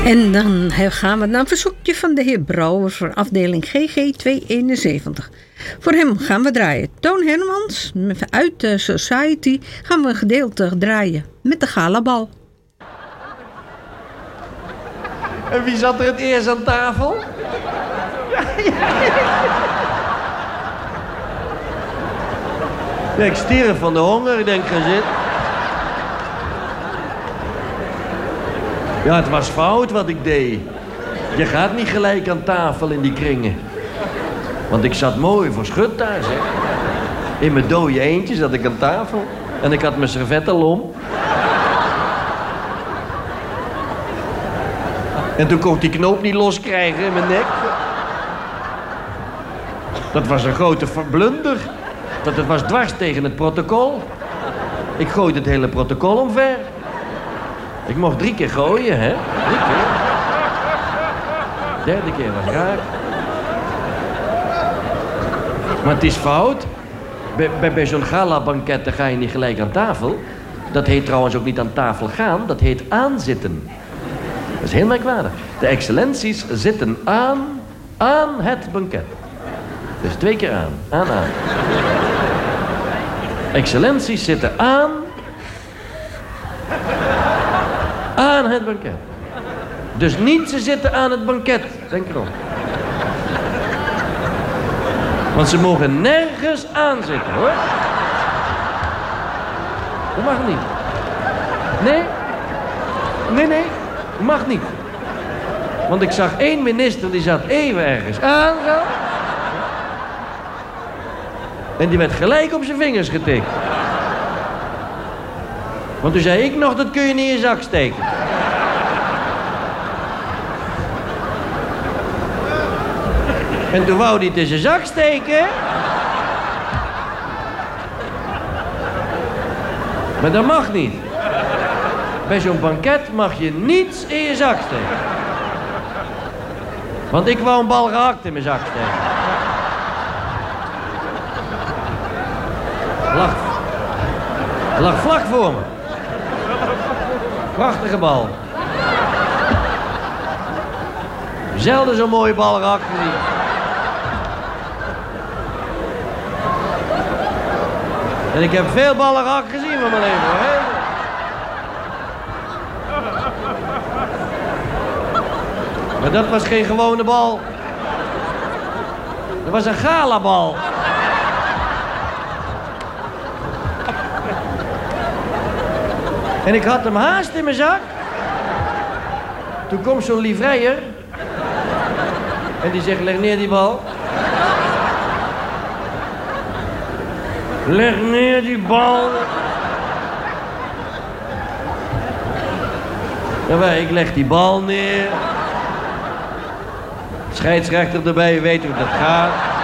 En dan gaan we naar een verzoekje van de heer Brouwer voor afdeling GG 271. Voor hem gaan we draaien. Toon Hermans uit de Society gaan we een gedeelte draaien met de galabal. En wie zat er het eerst aan tafel? Ja, ik stierf van de honger, ik denk, ga zitten. Ja, het was fout wat ik deed. Je gaat niet gelijk aan tafel in die kringen. Want ik zat mooi voor schut daar, zeg. In mijn dode eentje zat ik aan tafel. En ik had mijn servet al om. En toen kon ik die knoop niet loskrijgen in mijn nek. Dat was een grote blunder. Want het was dwars tegen het protocol. Ik gooide het hele protocol omver. Ik mocht 3 keer gooien, hè? 3 keer. 3e keer was raar. Maar het is fout. Bij zo'n gala-banket ga je niet gelijk aan tafel. Dat heet trouwens ook niet aan tafel gaan. Dat heet aanzitten. Dat is heel merkwaardig. De excellenties zitten aan het banket. Dus 2 keer aan. Excellenties zitten aan het banket. Dus niet ze zitten aan het banket. Denk erom. Want ze mogen nergens aan zitten, hoor. Dat mag niet. Nee. Mag niet. Want ik zag 1 minister die zat even ergens aan. Zo. En die werd gelijk op zijn vingers getikt. Want toen zei ik nog, dat kun je niet in je zak steken. En toen wou hij het in zijn zak steken. Maar dat mag niet. Bij zo'n banket mag je niets in je zak steken. Want ik wou een bal gehakt in mijn zak steken. Lag vlak voor me. Prachtige bal. Zelden zo'n mooie bal gehakt gezien. En ik heb veel ballen gehakt gezien van mijn leven, hoor. Maar dat was geen gewone bal. Dat was een galabal. En ik had hem haast in mijn zak. Toen komt zo'n livreier. En die zegt, leg neer die bal. Leg neer die bal. Ja, ik leg die bal neer. Scheidsrechter erbij, weet hoe dat gaat.